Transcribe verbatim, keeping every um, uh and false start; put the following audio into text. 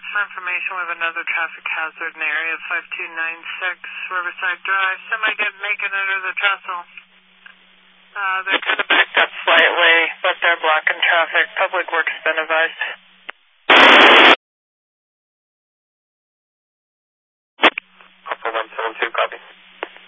For information, we have another traffic hazard in the area of five two nine six Riverside Drive. Somebody didn't make it under the trestle. Uh, they're kind of backed up slightly, but they're blocking traffic. Public Works been advised.